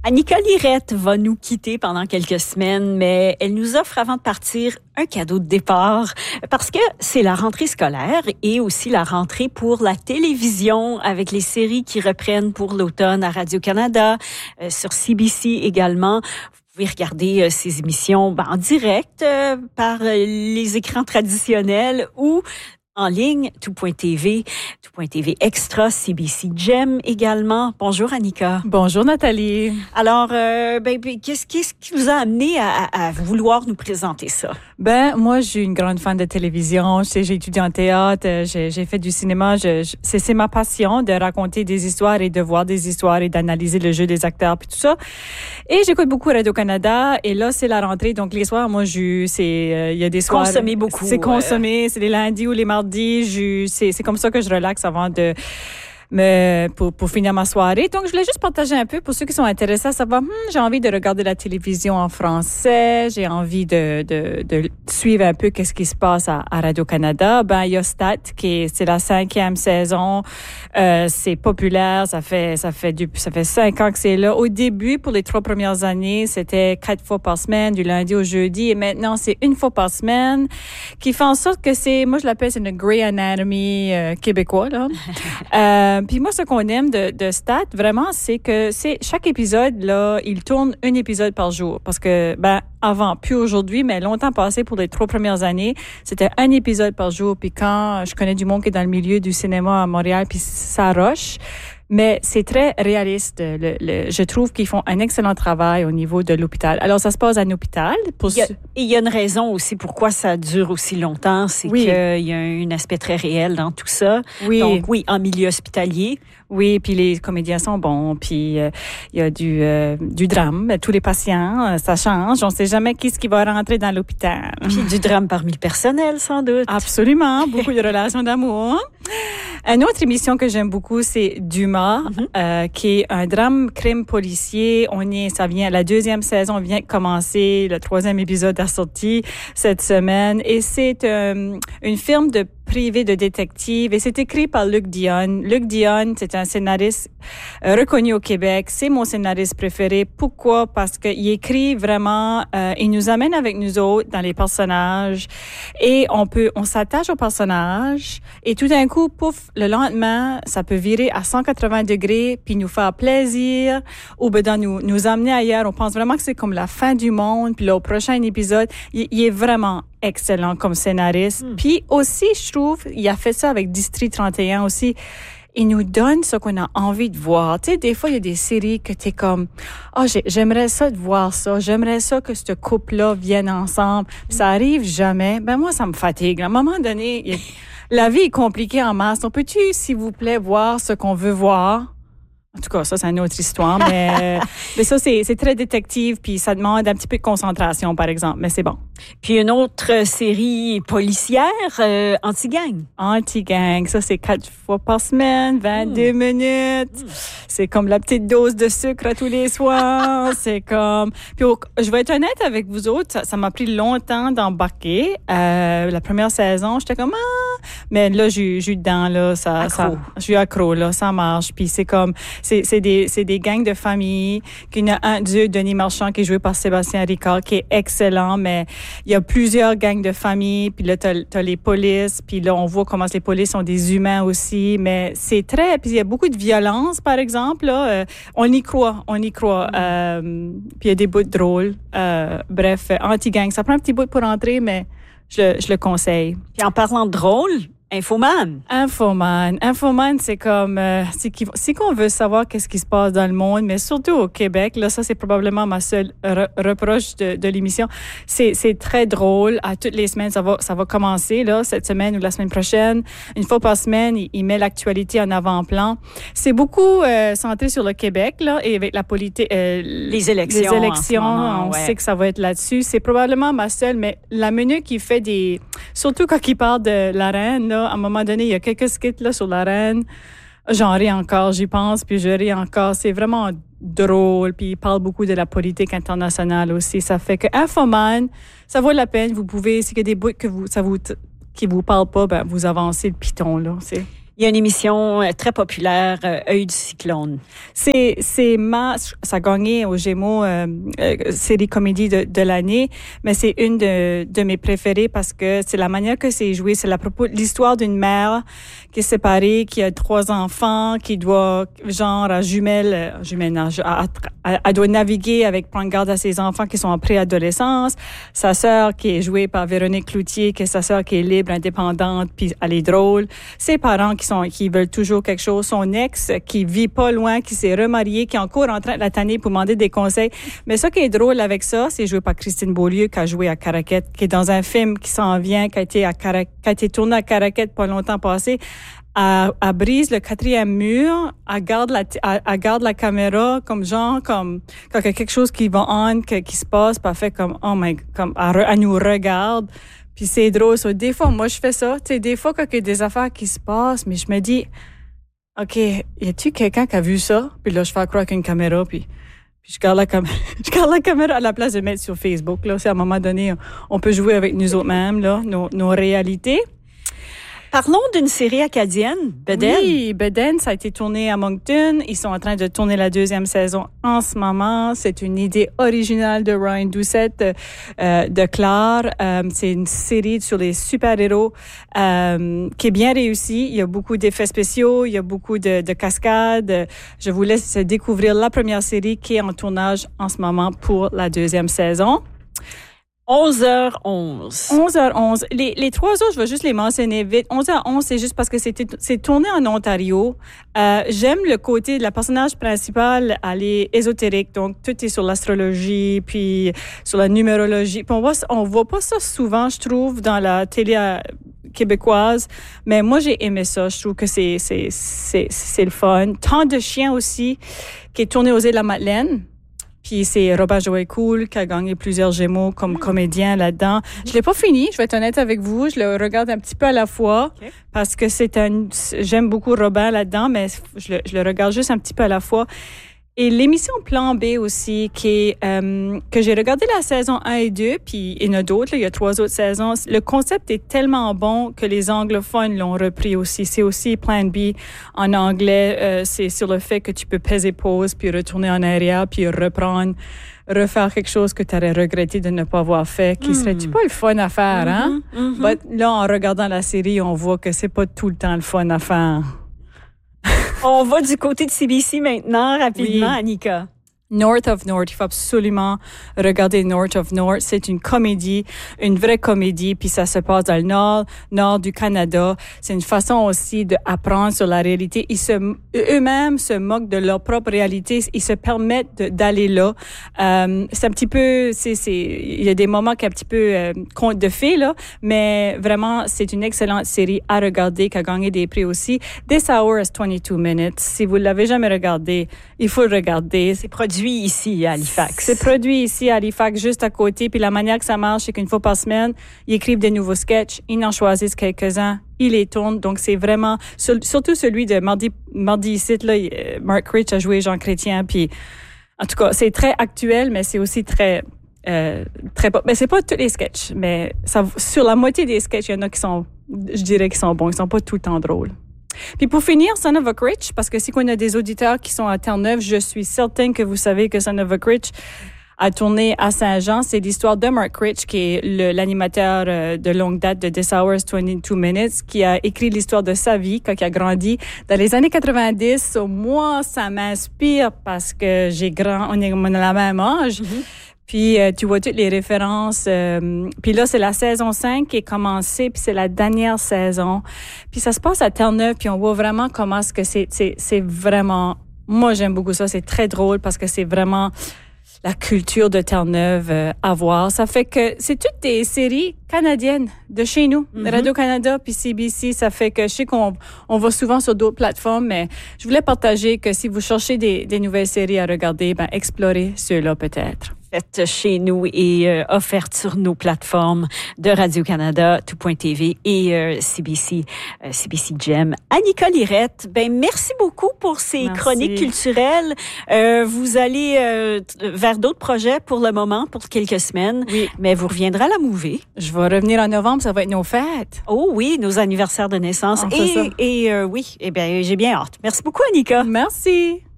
Annika Lirette va nous quitter pendant quelques semaines, mais elle nous offre avant de partir un cadeau de départ parce que c'est la rentrée scolaire et aussi la rentrée pour la télévision avec les séries qui reprennent pour l'automne à Radio-Canada, sur CBC également. Vous pouvez regarder ces émissions en direct par les écrans traditionnels ou en ligne, tout.tv Extra, CBC Gem également. Bonjour Annika. Bonjour Nathalie. Alors, qu'est-ce qui vous a amené à vouloir nous présenter ça? Moi, je suis une grande fan de télévision. J'ai étudié en théâtre, j'ai fait du cinéma. C'est ma passion de raconter des histoires et de voir des histoires et d'analyser le jeu des acteurs puis tout ça. Et j'écoute beaucoup Radio-Canada. Et là, c'est la rentrée. Donc, les soirs, moi, il y a des soirs... Consommer beaucoup. C'est consommer. C'est les lundis ou les mardis. C'est comme ça que je relaxe avant pour finir ma soirée. Donc, je voulais juste partager un peu pour ceux qui sont intéressés à savoir, j'ai envie de regarder la télévision en français, j'ai envie de suivre un peu qu'est-ce qui se passe à Radio-Canada. Il y a Stat, c'est la 5e saison. C'est populaire, ça fait 5 ans que c'est là. Au début, pour les 3 premières années, c'était 4 fois par semaine, du lundi au jeudi, et maintenant, c'est 1 fois par semaine, qui fait en sorte que moi, je l'appelle, c'est une Grey Anatomy québécois, là. Puis moi, ce qu'on aime de Stat, vraiment, c'est que chaque épisode, là, il tourne un épisode par jour. Parce que, avant, plus aujourd'hui, mais longtemps passé pour les 3 premières années, c'était un épisode par jour. Puis quand je connais du monde qui est dans le milieu du cinéma à Montréal, puis ça rush. Mais c'est très réaliste. Je trouve qu'ils font un excellent travail au niveau de l'hôpital. Alors, ça se passe à un hôpital. Il y a une raison aussi pourquoi ça dure aussi longtemps. C'est qu'il y a un aspect très réel dans tout ça. Oui. Donc, en milieu hospitalier. Oui, puis les comédiens sont bons, puis il y a du drame. Tous les patients, ça change. On ne sait jamais qui va rentrer dans l'hôpital. Puis du drame parmi le personnel, sans doute. Absolument. Beaucoup de relations d'amour. Une autre émission que j'aime beaucoup, c'est Dumas, qui est un drame crime policier. La 2e saison vient de commencer. Le 3e épisode a sorti cette semaine. Et c'est une firme privé de détective et c'est écrit par Luc Dionne. Luc Dionne, c'est un scénariste reconnu au Québec. C'est mon scénariste préféré. Pourquoi? Parce qu'il écrit vraiment, il nous amène avec nous autres dans les personnages et on s'attache aux personnages et tout d'un coup, pouf, le lendemain, ça peut virer à 180 degrés puis nous faire plaisir ou nous amener ailleurs. On pense vraiment que c'est comme la fin du monde puis là, au prochain épisode, il est vraiment excellent comme scénariste. Puis aussi, je trouve, il a fait ça avec District 31 aussi. Il nous donne ce qu'on a envie de voir. Tu sais, des fois, il y a des séries que t'es comme, j'aimerais ça de voir ça. J'aimerais ça que ce couple-là vienne ensemble. Puis ça arrive jamais. Moi, ça me fatigue. À un moment donné, la vie est compliquée en masse. Donc, peux-tu, s'il vous plaît, voir ce qu'on veut voir? En tout cas, ça, c'est une autre histoire, mais ça, c'est très détective, puis ça demande un petit peu de concentration, par exemple, mais c'est bon. Puis une autre série policière, Anti-Gang. Anti-Gang, ça, c'est 4 fois par semaine, 22 minutes. C'est comme la petite dose de sucre à tous les soirs. C'est comme... Puis je vais être honnête avec vous autres, ça m'a pris longtemps d'embarquer. La première saison, j'étais comme... Mais là, je suis dedans, là. Je suis accro, là. Ça marche. Puis c'est comme... C'est des gangs de famille. Il y en a un, Denis Marchand, qui est joué par Sébastien Ricard, qui est excellent, mais il y a plusieurs gangs de famille. Puis là, t'as les polices. Puis là, on voit comment les polices sont des humains aussi. Mais c'est très... Puis il y a beaucoup de violence, par exemple, là. On y croit. Puis il y a des bouts drôles. Bref, Anti-Gang. Ça prend un petit bout pour entrer, mais je le conseille. Puis en parlant de drôle... Infoman, c'est comme c'est qu'on veut savoir qu'est-ce qui se passe dans le monde, mais surtout au Québec. Là, ça c'est probablement ma seule reproche de l'émission. C'est très drôle. À toutes les semaines, ça va commencer là cette semaine ou la semaine prochaine. 1 fois par semaine, il met l'actualité en avant-plan. C'est beaucoup centré sur le Québec là et avec la politique, les élections. On sait que ça va être là-dessus. C'est probablement ma seule, mais la minute qui fait surtout quand il parle de la reine là. À un moment donné, il y a quelques skits là, sur la reine. J'en ris encore, j'y pense, puis je ris encore. C'est vraiment drôle, puis il parle beaucoup de la politique internationale aussi. Ça fait que Infoman, ça vaut la peine. Vous pouvez, s'il y a des bouts qui vous parlent pas, vous avancez le piton, là. Il y a une émission très populaire, Œil du cyclone. Ça a gagné aux Gémeaux série comédie de l'année, mais c'est une de mes préférées parce que c'est la manière que c'est joué. C'est l'histoire d'une mère qui est séparée, qui a 3 enfants, qui doit, genre, elle doit naviguer avec prendre garde à ses enfants qui sont en préadolescence. Sa sœur qui est jouée par Véronique Cloutier, qui est sa sœur qui est libre, indépendante, puis elle est drôle. Ses parents qui veulent toujours quelque chose. Son ex qui vit pas loin, qui s'est remarié, qui est encore en train de la tanner pour demander des conseils. Mais ça qui est drôle avec ça, c'est joué par Christine Beaulieu, qui a joué à Caraquette, qui est dans un film qui s'en vient, qui a été tourné à Caraquette pas longtemps passé. Elle brise le 4e mur, elle garde la caméra comme quand il y a quelque chose qui va qui se passe, puis elle fait comme, oh my, comme, elle nous regarde. Puis c'est drôle. So, des fois, moi, je fais ça. Tu sais, des fois, quand il y a des affaires qui se passent, mais je me dis, OK, y a-tu quelqu'un qui a vu ça? Puis là, je fais croire avec une caméra, puis je garde la caméra à la place de mettre sur Facebook. Là, c'est à un moment donné, on peut jouer avec nous autres-mêmes, là, nos réalités. Parlons d'une série acadienne, Beden. Oui, Beden, ça a été tourné à Moncton. Ils sont en train de tourner la 2e saison en ce moment. C'est une idée originale de Ryan Doucette de Clare. C'est une série sur les super-héros qui est bien réussie. Il y a beaucoup d'effets spéciaux, il y a beaucoup de cascades. Je vous laisse découvrir la première série qui est en tournage en ce moment pour la 2e saison. 11h11. 11h11. Les 3 autres, je vais juste les mentionner vite. 11h11, c'est juste parce que c'est tourné en Ontario. J'aime le côté de la personnage principale, elle est ésotérique, donc tout est sur l'astrologie, puis sur la numérologie. Puis on voit pas ça souvent, je trouve, dans la télé québécoise, mais moi j'ai aimé ça. Je trouve que c'est le fun. Tant de chiens aussi, qui est tourné aux Îles-de-la-Madeleine. Puis c'est Robert Joëcoul qui a gagné plusieurs Gémeaux comme comédien là-dedans. Je l'ai pas fini, je vais être honnête avec vous. Je le regarde un petit peu à la fois parce que j'aime beaucoup Robert là-dedans, mais je le regarde juste un petit peu à la fois. Et l'émission Plan B aussi, que j'ai regardé la saison 1 et 2, puis il y en a d'autres, là, il y a 3 autres saisons. Le concept est tellement bon que les anglophones l'ont repris aussi. C'est aussi Plan B en anglais. C'est sur le fait que tu peux peser pause, puis retourner en arrière, puis refaire quelque chose que tu aurais regretté de ne pas avoir fait, qui serait-tu pas le fun à faire, hein? But là, en regardant la série, on voit que c'est pas tout le temps le fun à faire. On va du côté de CBC maintenant, rapidement, oui. Annika. North of North, il faut absolument regarder North of North. C'est une comédie, une vraie comédie, puis ça se passe dans le nord du Canada. C'est une façon aussi d'apprendre sur la réalité. Eux-mêmes se moquent de leur propre réalité. Ils se permettent d'aller là. C'est un petit peu, il y a des moments qui est un petit peu conte de fées, là, mais vraiment, c'est une excellente série à regarder, qui a gagné des prix aussi. This Hour is 22 Minutes. Si vous l'avez jamais regardé, il faut le regarder. C'est produit ici à Halifax. C'est produit ici à Halifax, juste à côté. Puis la manière que ça marche, c'est qu'une fois par semaine, ils écrivent des nouveaux sketchs, ils en choisissent quelques-uns, ils les tournent. Donc c'est vraiment, surtout celui de Mardi ici, là, Mark Rich a joué Jean Chrétien. Puis en tout cas, c'est très actuel, mais c'est aussi très mais c'est pas tous les sketchs, mais sur la moitié des sketchs, il y en a qui sont, je dirais, qui sont bons. Ils sont pas tout le temps drôles. Puis pour finir, Son of a Critch, parce que si on a des auditeurs qui sont à Terre-Neuve, je suis certaine que vous savez que Son of a Critch a tourné à Saint-Jean. C'est l'histoire de Mark Critch, qui est l'animateur de longue date de This Hour is 22 Minutes, qui a écrit l'histoire de sa vie quand il a grandi dans les années 90. Moi, ça m'inspire parce que on a la même âge. Puis tu vois toutes les références. Puis là, c'est la saison 5 qui est commencée, puis c'est la dernière saison. Puis ça se passe à Terre-Neuve, puis on voit vraiment comment est-ce que c'est vraiment... Moi, j'aime beaucoup ça. C'est très drôle parce que c'est vraiment la culture de Terre-Neuve à voir. Ça fait que c'est toutes des séries canadiennes de chez nous. Radio-Canada puis CBC, ça fait que je sais qu'on va souvent sur d'autres plateformes, mais je voulais partager que si vous cherchez des nouvelles séries à regarder, explorez ceux-là peut-être. faite chez nous et offerte sur nos plateformes de Radio-Canada, Tout.tv et CBC Gem. Annika Lirette, merci beaucoup pour ces chroniques culturelles. Vous allez vers d'autres projets pour le moment, pour quelques semaines, mais vous reviendrez à la Mouvée. Je vais revenir en novembre, ça va être nos fêtes. Oh oui, nos anniversaires de naissance. J'ai bien hâte. Merci beaucoup, Annika. Merci.